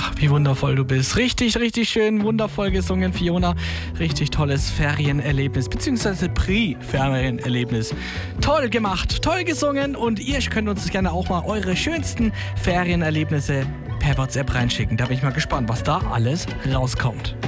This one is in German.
Ach, wie wundervoll du bist. Richtig, richtig schön, wundervoll gesungen, Fiona. Richtig tolles Ferienerlebnis, beziehungsweise Pre-Ferienerlebnis. Toll gemacht, toll gesungen und ihr könnt uns gerne auch mal eure schönsten Ferienerlebnisse per WhatsApp reinschicken. Da bin ich mal gespannt, was da alles rauskommt.